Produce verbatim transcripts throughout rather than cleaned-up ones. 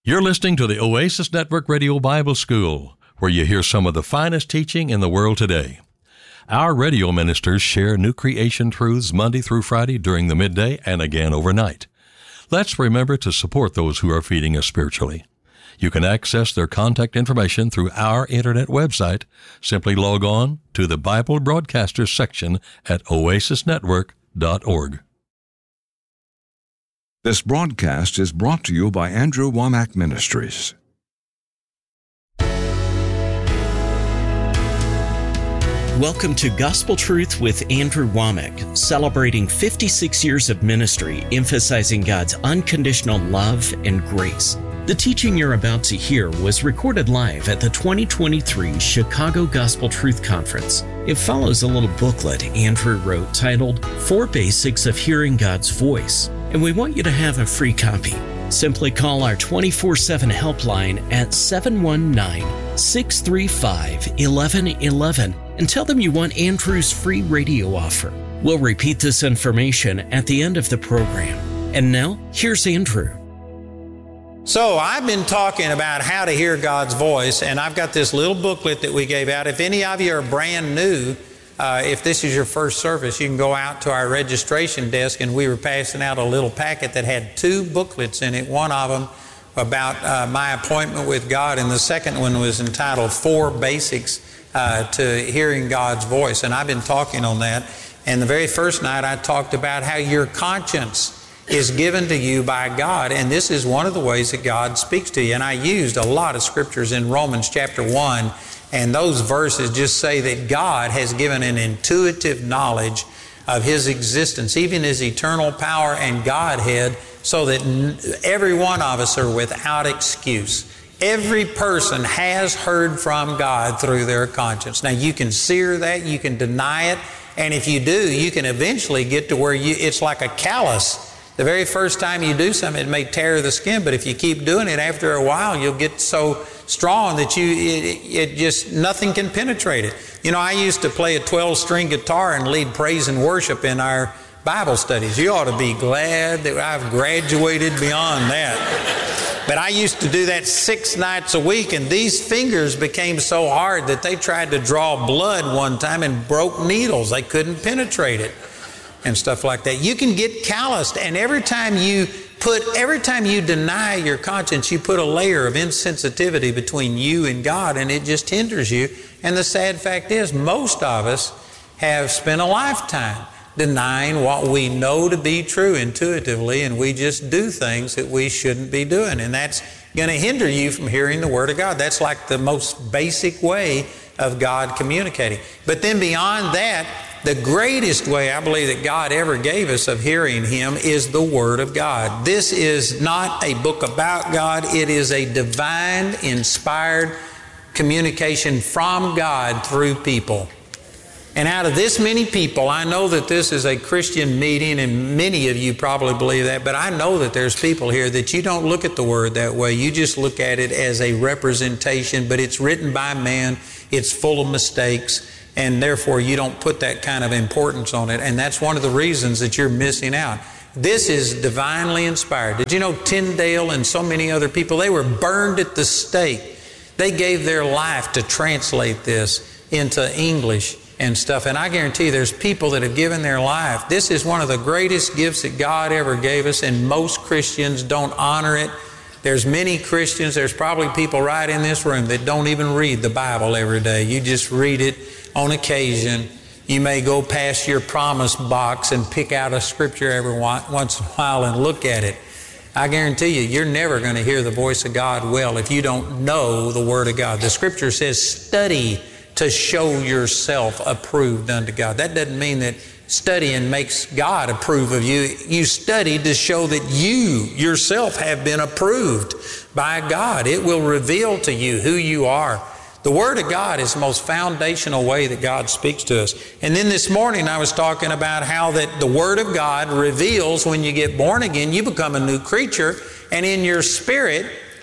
You're listening to the Oasis Network Radio Bible School, where you hear some of the finest teaching in the world today. Our radio ministers share new creation truths Monday through Friday during the midday and again overnight. Let's remember to support those who are feeding us spiritually. You can access their contact information through our internet website. Simply log on to the Bible Broadcasters section at oasis network dot org. This broadcast is brought to you by Andrew Wommack Ministries. Welcome to Gospel Truth with Andrew Wommack, celebrating fifty-six years of ministry, emphasizing God's unconditional love and grace. The teaching you're about to hear was recorded live at the twenty twenty-three Chicago Gospel Truth Conference. It follows a little booklet Andrew wrote titled Four Basics of Hearing God's Voice, and we want you to have a free copy. Simply call our twenty-four seven helpline at seven one nine, six three five, one one one one and tell them you want Andrew's free radio offer. We'll repeat this information at the end of the program. And now, here's Andrew. So I've been talking about how to hear God's voice, and I've got this little booklet that we gave out. If any of you are brand new, uh, if this is your first service, you can go out to our registration desk, and we were passing out a little packet that had two booklets in it. One of them about uh, my appointment with God, and the second one was entitled Four Basics uh, to Hearing God's Voice. And I've been talking on that. And the very first night I talked about how your conscience is given to you by God, and this is one of the ways that God speaks to you. And I used a lot of scriptures in Romans chapter one, and those verses just say that God has given an intuitive knowledge of His existence, even His eternal power and Godhead, so that every one of us are without excuse. Every person has heard from God through their conscience. Now you can sear that, you can deny it, and if you do, you can eventually get to where you it's like a callus. The very first time you do something, it may tear the skin, but if you keep doing it, after a while, you'll get so strong that you it, it just nothing can penetrate it. You know, I used to play a twelve-string guitar and lead praise and worship in our Bible studies. You ought to be glad that I've graduated beyond that. But I used to do that six nights a week, and these fingers became so hard that they tried to draw blood one time and broke needles. They couldn't penetrate it. And stuff like that. You can get calloused, and every time you put, every time you deny your conscience, you put a layer of insensitivity between you and God, and it just hinders you. And the sad fact is, most of us have spent a lifetime denying what we know to be true intuitively, and we just do things that we shouldn't be doing. And that's going to hinder you from hearing the Word of God. That's like the most basic way of God communicating. But then beyond that, the greatest way I believe that God ever gave us of hearing Him is the Word of God. This is not a book about God. It is a divine, inspired communication from God through people. And out of this many people, I know that this is a Christian meeting, and many of you probably believe that, but I know that there's people here that you don't look at the Word that way. You just look at it as a representation, but it's written by man. It's full of mistakes. And therefore, you don't put that kind of importance on it. And that's one of the reasons that you're missing out. This is divinely inspired. Did you know Tyndale and so many other people, they were burned at the stake. They gave their life to translate this into English and stuff. And I guarantee you, there's people that have given their life. This is one of the greatest gifts that God ever gave us, and most Christians don't honor it. There's many Christians, there's probably people right in this room that don't even read the Bible every day. You just read it on occasion. You may go past your promise box and pick out a scripture every once in a while and look at it. I guarantee you, you're never going to hear the voice of God well if you don't know the Word of God. The Scripture says, study to show yourself approved unto God. That doesn't mean that studying makes God approve of you. You study to show that you yourself have been approved by God. It will reveal to you who you are. The Word of God is the most foundational way that God speaks to us. And then this morning I was talking about how that the Word of God reveals when you get born again, you become a new creature, and in your spirit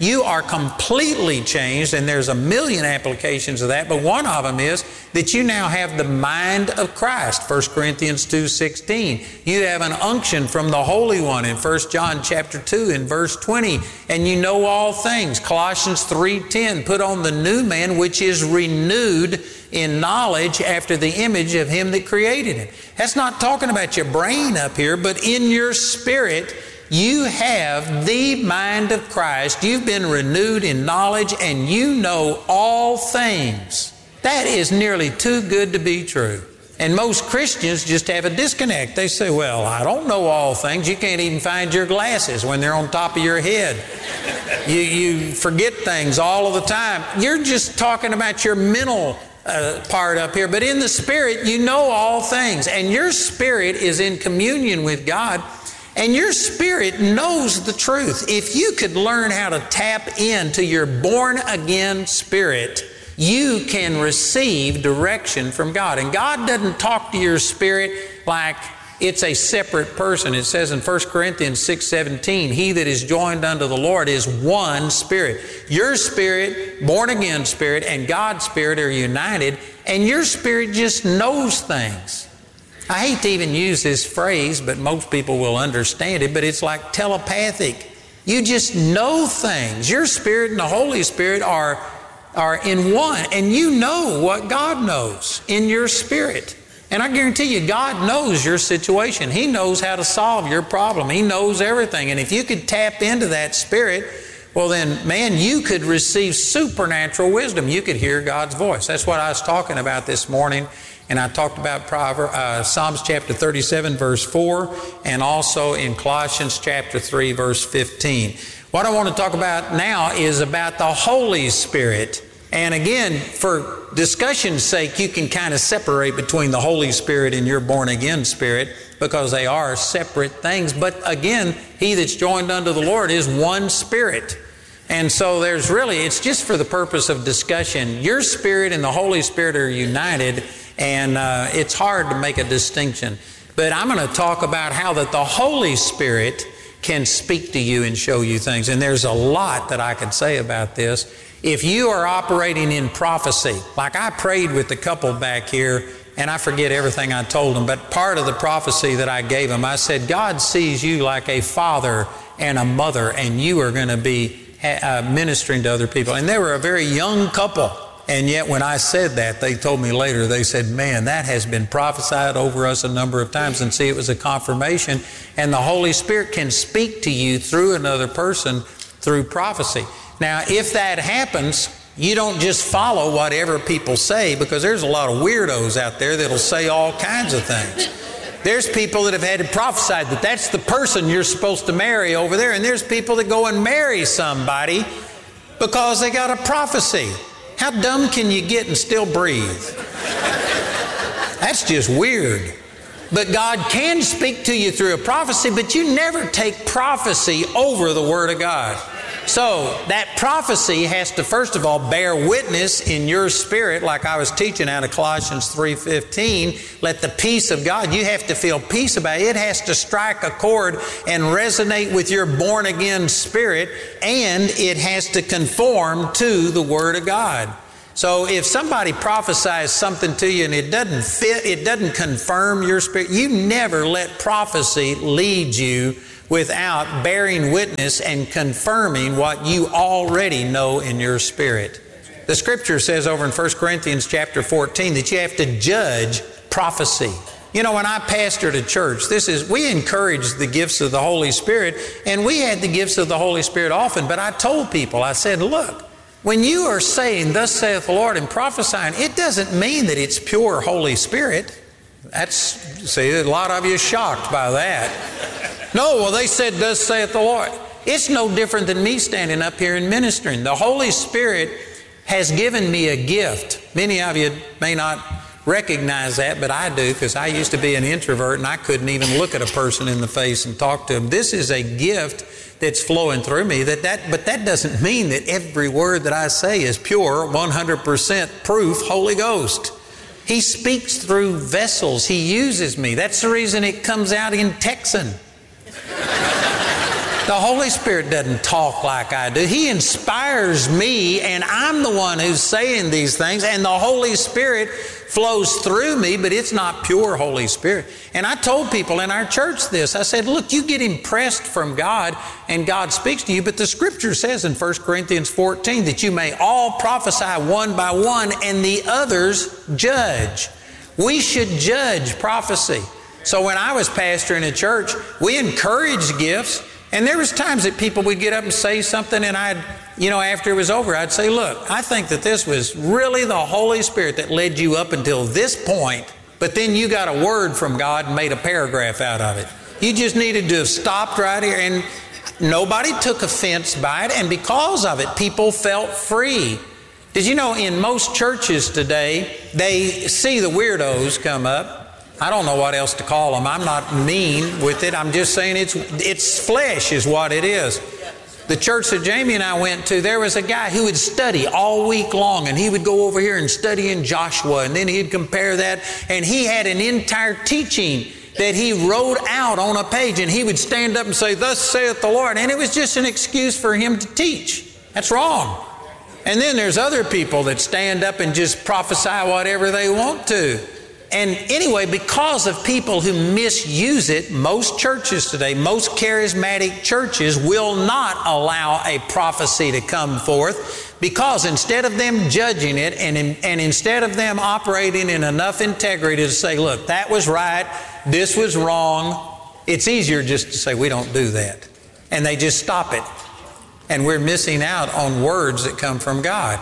You are completely changed, and there's a million applications of that, but one of them is that you now have the mind of Christ, First Corinthians two sixteen. You have an unction from the Holy One in First John chapter two in verse twenty, and you know all things, Colossians three ten. Put on the new man, which is renewed in knowledge after the image of Him that created him. That's not talking about your brain up here, but in your spirit, you have the mind of Christ. You've been renewed in knowledge, and you know all things. That is nearly too good to be true. And most Christians just have a disconnect. They say, well, I don't know all things. You can't even find your glasses when they're on top of your head. You, you forget things all of the time. You're just talking about your mental uh, part up here. But in the Spirit, you know all things. And your spirit is in communion with God. And your spirit knows the truth. If you could learn how to tap into your born-again spirit, you can receive direction from God. And God doesn't talk to your spirit like it's a separate person. It says in First Corinthians six seventeen, He that is joined unto the Lord is one spirit. Your spirit, born-again spirit, and God's spirit are united, and your spirit just knows things. I hate to even use this phrase, but most people will understand it, but it's like telepathic. You just know things. Your spirit and the Holy Spirit are, are in one, and you know what God knows in your spirit. And I guarantee you, God knows your situation. He knows how to solve your problem. He knows everything. And if you could tap into that spirit, well then, man, you could receive supernatural wisdom. You could hear God's voice. That's what I was talking about this morning. And I talked about Proverbs, uh, Psalms chapter thirty-seven, verse four, and also in Colossians chapter three, verse fifteen. What I want to talk about now is about the Holy Spirit. And again, for discussion's sake, you can kind of separate between the Holy Spirit and your born-again spirit because they are separate things. But again, he that's joined unto the Lord is one spirit. And so there's really, it's just for the purpose of discussion. Your spirit and the Holy Spirit are united, and uh, it's hard to make a distinction. But I'm going to talk about how that the Holy Spirit can speak to you and show you things. And there's a lot that I could say about this. If you are operating in prophecy, like I prayed with the couple back here, and I forget everything I told them, but part of the prophecy that I gave them, I said, God sees you like a father and a mother, and you are going to be uh, ministering to other people. And they were a very young couple. And yet when I said that, they told me later, they said, man, that has been prophesied over us a number of times. And see, it was a confirmation. And the Holy Spirit can speak to you through another person through prophecy. Now, if that happens, you don't just follow whatever people say, because there's a lot of weirdos out there that'll say all kinds of things. There's people that have had it prophesied that that's the person you're supposed to marry over there. And there's people that go and marry somebody because they got a prophecy. How dumb can you get and still breathe? That's just weird. But God can speak to you through a prophecy, but you never take prophecy over the Word of God. So that prophecy has to, first of all, bear witness in your spirit, like I was teaching out of Colossians three fifteen. Let the peace of God, you have to feel peace about it. It has to strike a chord and resonate with your born-again spirit, and it has to conform to the Word of God. So if somebody prophesies something to you and it doesn't fit, it doesn't confirm your spirit, you never let prophecy lead you without bearing witness and confirming what you already know in your spirit. The Scripture says over in First Corinthians chapter fourteen that you have to judge prophecy. You know, when I pastored a church, this is, we encouraged the gifts of the Holy Spirit, and we had the gifts of the Holy Spirit often, but I told people, I said, look, when you are saying, thus saith the Lord, and prophesying, it doesn't mean that it's pure Holy Spirit. That's, see, a lot of you are shocked by that. No, well, they said, thus saith the Lord. It's no different than me standing up here and ministering. The Holy Spirit has given me a gift. Many of you may not recognize that, but I do, because I used to be an introvert and I couldn't even look at a person in the face and talk to them. This is a gift that's flowing through me. That, that, but that doesn't mean that every word that I say is pure, one hundred percent proof Holy Ghost. He speaks through vessels. He uses me. That's the reason it comes out in Texan. The Holy Spirit doesn't talk like I do. He inspires me, and I'm the one who's saying these things, and the Holy Spirit flows through me, but it's not pure Holy Spirit. And I told people in our church this. I said, look, you get impressed from God, and God speaks to you, but the Scripture says in First Corinthians fourteen that you may all prophesy one by one, and the others judge. We should judge prophecy. So when I was pastoring a church, we encouraged gifts. And there was times that people would get up and say something, and I'd, you know, after it was over, I'd say, look, I think that this was really the Holy Spirit that led you up until this point, but then you got a word from God and made a paragraph out of it. You just needed to have stopped right here, and nobody took offense by it, and because of it, people felt free. Did you know in most churches today, they see the weirdos come up. I don't know what else to call them. I'm not mean with it. I'm just saying it's it's flesh is what it is. The church that Jamie and I went to, there was a guy who would study all week long, and he would go over here and study in Joshua, and then he'd compare that, and he had an entire teaching that he wrote out on a page, and he would stand up and say, thus saith the Lord, and it was just an excuse for him to teach. That's wrong. And then there's other people that stand up and just prophesy whatever they want to. And anyway, because of people who misuse it, most churches today, most charismatic churches will not allow a prophecy to come forth, because instead of them judging it and, and instead of them operating in enough integrity to say, look, that was right, this was wrong, it's easier just to say, we don't do that. And they just stop it. And we're missing out on words that come from God.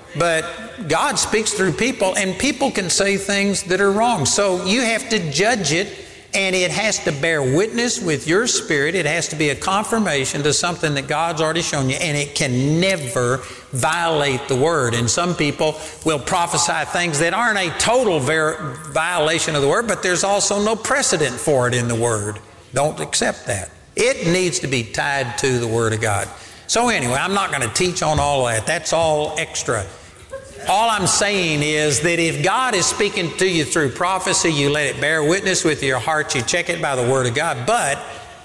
But God speaks through people, and people can say things that are wrong. So you have to judge it, and it has to bear witness with your spirit. It has to be a confirmation to something that God's already shown you, and it can never violate the Word. And some people will prophesy things that aren't a total ver- violation of the Word, but there's also no precedent for it in the Word. Don't accept that. It needs to be tied to the Word of God. So anyway, I'm not going to teach on all that. That's all extra. All I'm saying is that if God is speaking to you through prophecy, you let it bear witness with your heart. You check it by the Word of God. But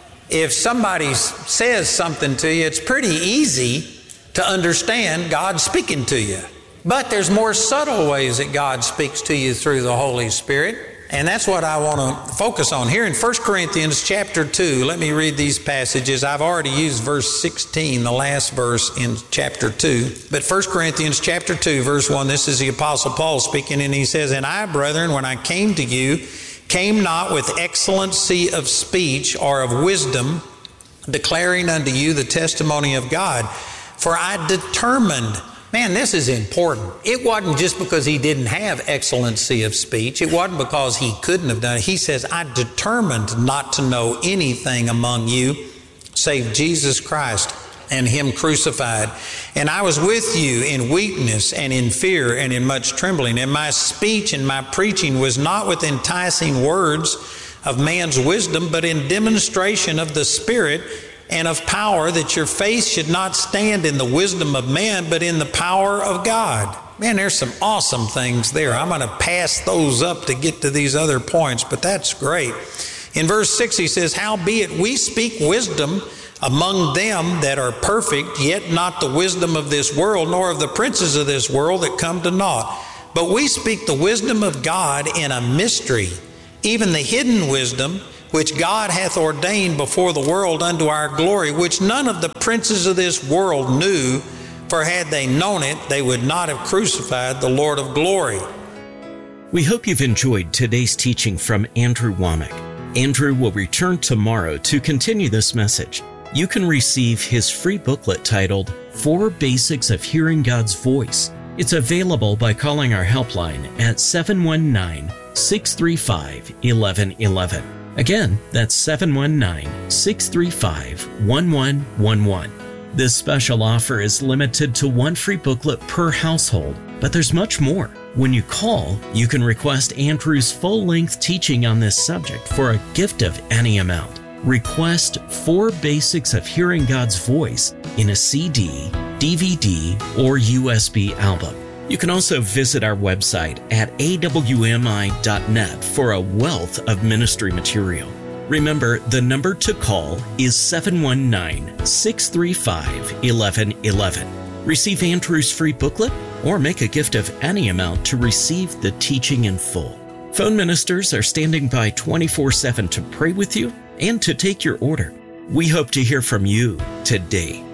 if somebody says something to you, it's pretty easy to understand God speaking to you. But there's more subtle ways that God speaks to you through the Holy Spirit. And that's what I want to focus on here in First Corinthians chapter two. Let me read these passages. I've already used verse sixteen, the last verse in chapter two. But First Corinthians chapter two, verse one, this is the Apostle Paul speaking, and he says, and I, brethren, when I came to you, came not with excellency of speech or of wisdom, declaring unto you the testimony of God. For I determined. Man, this is important. It wasn't just because he didn't have excellency of speech. It wasn't because he couldn't have done it. He says, I determined not to know anything among you save Jesus Christ and Him crucified. And I was with you in weakness and in fear and in much trembling. And my speech and my preaching was not with enticing words of man's wisdom, but in demonstration of the Spirit and of power, that your faith should not stand in the wisdom of man, but in the power of God. Man, there's some awesome things there. I'm going to pass those up to get to these other points, but that's great. In verse six, he says, howbeit we speak wisdom among them that are perfect, yet not the wisdom of this world, nor of the princes of this world that come to naught. But we speak the wisdom of God in a mystery, even the hidden wisdom, which God hath ordained before the world unto our glory, which none of the princes of this world knew, for had they known it, they would not have crucified the Lord of glory. We hope you've enjoyed today's teaching from Andrew Wommack. Andrew will return tomorrow to continue this message. You can receive his free booklet titled Four Basics of Hearing God's Voice. It's available by calling our helpline at seven one nine, six three five, one one one one. Again, that's seven one nine, six three five, one one one one. This special offer is limited to one free booklet per household, but there's much more. When you call, you can request Andrew's full-length teaching on this subject for a gift of any amount. Request Four Basics of Hearing God's Voice in a C D, D V D, or U S B album. You can also visit our website at A W M I dot net for a wealth of ministry material. Remember, the number to call is seven one nine, six three five, one one one one. Receive Andrew's free booklet or make a gift of any amount to receive the teaching in full. Phone ministers are standing by twenty-four seven to pray with you and to take your order. We hope to hear from you today.